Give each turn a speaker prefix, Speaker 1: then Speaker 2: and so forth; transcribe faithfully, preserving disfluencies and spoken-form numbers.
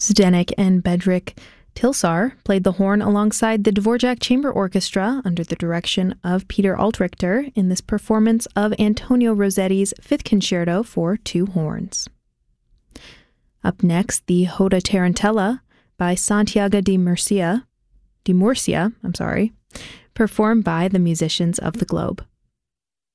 Speaker 1: Zdeněk and Bedřich Tilsar played the horn alongside the Dvorak Chamber Orchestra under the direction of Peter Altrichter in this performance of Antonio Rossetti's Fifth Concerto for Two Horns. Up next, the Hoda Tarantella by Santiago de Murcia, de Murcia, I'm sorry, performed by the Musicians of the Globe.